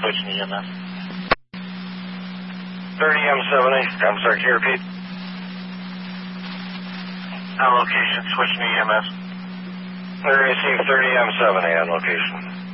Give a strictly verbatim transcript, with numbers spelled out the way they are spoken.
switching E M S. thirty M seventy, I'm sorry, can you repeat? On location, switching E M S. We're receiving thirty M seventy on location.